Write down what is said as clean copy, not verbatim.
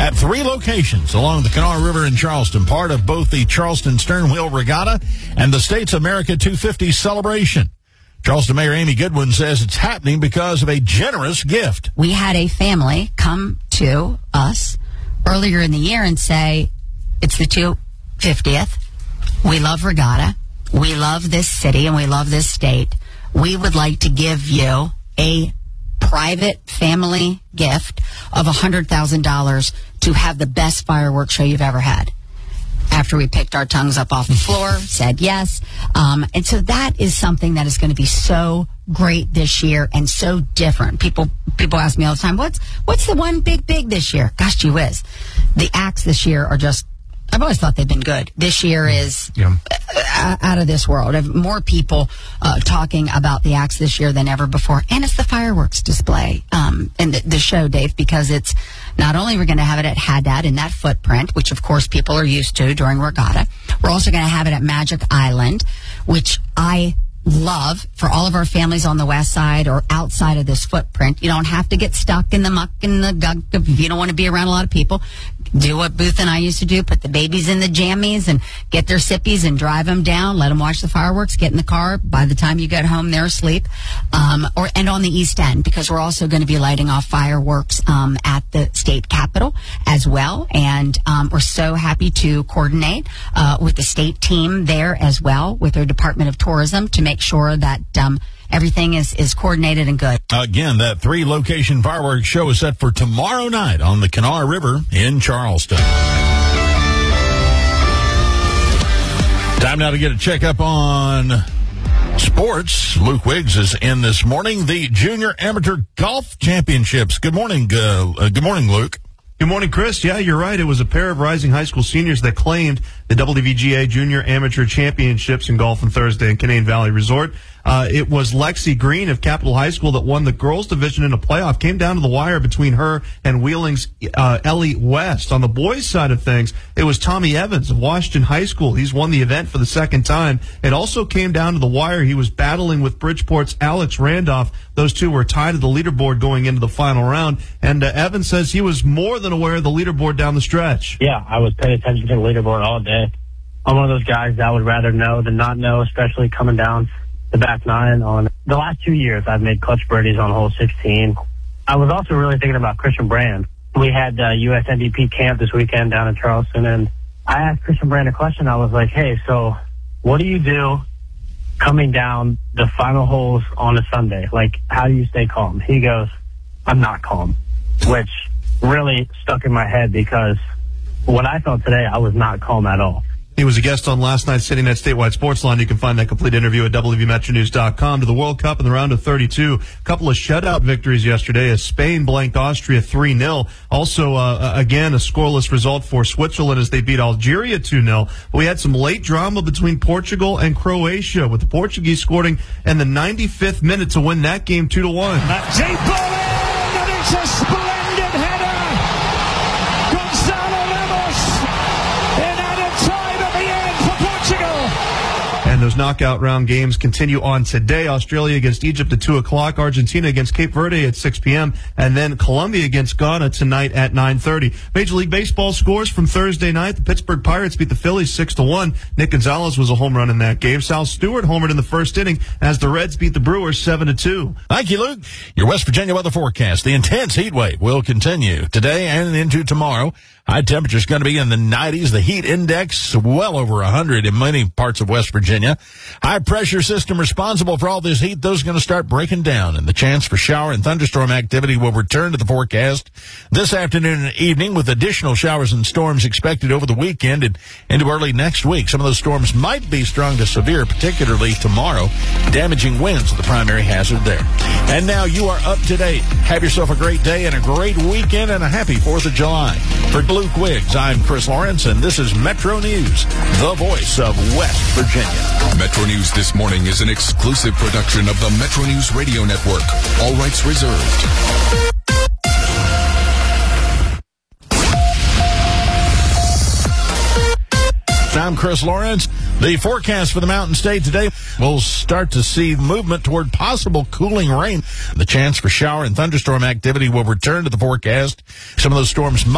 at 3 locations along the Kanawha River in Charleston, part of both the Charleston Stern Wheel Regatta and the States America 250 celebration. Charleston Mayor Amy Goodwin says it's happening because of a generous gift. We had a family come to us earlier in the year and say, it's the 250th. We love Regatta. We love this city and we love this state. We would like to give you a private family gift of $100,000 to have the best fireworks show you've ever had. After we picked our tongues up off the floor, said yes. And so that is something that is going to be so great this year and so different. People ask me all the time, what's the one big this year? Gosh, gee whiz. The acts this year are just, I've always thought they've been good. This year is out of this world. I have more people talking about the acts this year than ever before. And it's the fireworks display and the show, Dave, because it's not only we're going to have it at Haddad in that footprint, which, of course, people are used to during Regatta. We're also going to have it at Magic Island, which I love for all of our families on the west side or outside of this footprint. You don't have to get stuck in the muck and the gunk if you don't want to be around a lot of people. Do what Booth and I used to do, put the babies in the jammies and get their sippies and drive them down, let them watch the fireworks, get in the car. By the time you get home, they're asleep. And on the East End, because we're also going to be lighting off fireworks at the state capitol as well. And we're so happy to coordinate with the state team there as well, with their Department of Tourism, to make sure that everything is coordinated and good. Again, that 3-location fireworks show is set for tomorrow night on the Kanawha River in Charleston. Time now to get a checkup on sports. Luke Wiggs is in this morning. The Junior Amateur Golf Championships. Good morning, Luke. Good morning, Chris. Yeah, you're right. It was a pair of rising high school seniors that claimed the WVGA Junior Amateur Championships in golf on Thursday in Canaan Valley Resort. It was Lexi Green of Capital High School that won the girls' division in a playoff. Came down to the wire between her and Wheeling's Ellie West. On the boys' side of things, it was Tommy Evans of Washington High School. He's won the event for the second time. It also came down to the wire. He was battling with Bridgeport's Alex Randolph. Those two were tied at the leaderboard going into the final round. And Evans says he was more than aware of the leaderboard down the stretch. Yeah, I was paying attention to the leaderboard all day. I'm one of those guys that would rather know than not know, especially coming down the back nine. On the last 2 years, I've made clutch birdies on hole 16. I was also really thinking about Christian Brand. We had U.S. NDP camp this weekend down in Charleston, and I asked Christian Brand a question. I was like, hey, so what do you do coming down the final holes on a Sunday? Like, how do you stay calm? He goes, I'm not calm, which really stuck in my head because what I felt today, I was not calm at all. He was a guest on last night's City Net Statewide Sports Line. You can find that complete interview at WVMetroNews.com. To the World Cup in the round of 32. A couple of shutout victories yesterday as Spain blanked Austria 3-0. Also, again, a scoreless result for Switzerland as they beat Algeria 2-0. We had some late drama between Portugal and Croatia, with the Portuguese scoring in the 95th minute to win that game 2-1. Deep ball in, and it's a splendid header. Gonzalo Ramos in added time at the end for Portugal. And those knockout round games continue on today. Australia against Egypt at 2 o'clock. Argentina against Cape Verde at 6 p.m. And then Colombia against Ghana tonight at 9:30. Major League Baseball scores from Thursday night. The Pittsburgh Pirates beat the Phillies 6-1. Nick Gonzalez was a home run in that game. Sal Stewart homered in the first inning as the Reds beat the Brewers 7-2. Thank you, Luke. Your West Virginia weather forecast. The intense heat wave will continue today and into tomorrow. High temperatures going to be in the 90s. The heat index well over 100 in many parts of West Virginia. High pressure system responsible for all this heat, those are going to start breaking down, and the chance for shower and thunderstorm activity will return to the forecast this afternoon and evening, with additional showers and storms expected over the weekend and into early next week. Some of those storms might be strong to severe, particularly tomorrow. Damaging winds are the primary hazard there. And now you are up to date. Have yourself a great day and a great weekend and a happy 4th of July. For Luke Wiggs, I'm Chris Lawrence, and this is Metro News, the voice of West Virginia. Metro News This Morning is an exclusive production of the Metro News Radio Network. All rights reserved. I'm Chris Lawrence. The forecast for the Mountain State today, we'll start to see movement toward possible cooling rain. The chance for shower and thunderstorm activity will return to the forecast. Some of those storms